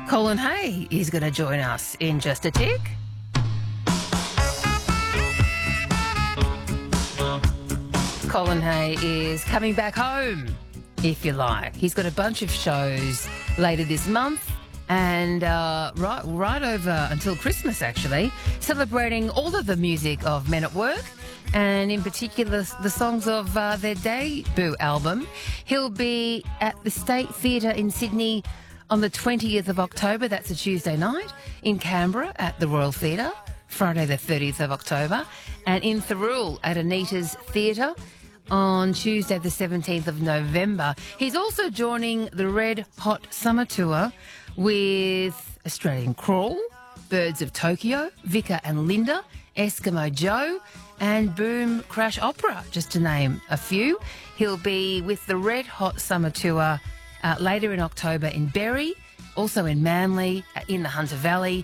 Colin Hay is going to join us in just a tick. Colin Hay is coming back home, if you like. He's got a bunch of shows later this month and right over until Christmas, actually, celebrating all of the music of Men at Work and in particular the songs of their debut album. He'll be at the State Theatre in Sydney on the 20th of October. That's a Tuesday night. In Canberra at the Royal Theatre, Friday the 30th of October. And in Thirroul at Anita's Theatre on Tuesday the 17th of November. He's also joining the Red Hot Summer Tour with Australian Crawl, Birds of Tokyo, Vika and Linda, Eskimo Joe and Boom Crash Opera, just to name a few. He'll be with the Red Hot Summer Tour later in October in Berry, also in Manly, in the Hunter Valley,